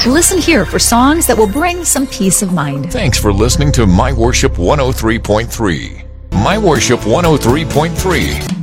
Listen here for songs that will bring some peace of mind. Thanks for listening to My Worship 103.3. My Worship 103.3.